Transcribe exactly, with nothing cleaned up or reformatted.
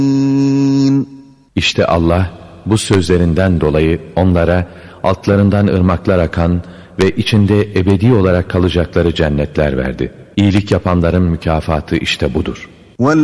İşte Allah bu sözlerinden dolayı onlara altlarından ırmaklar akan ve içinde ebedi olarak kalacakları cennetler verdi. İyilik yapanların mükafatı işte budur.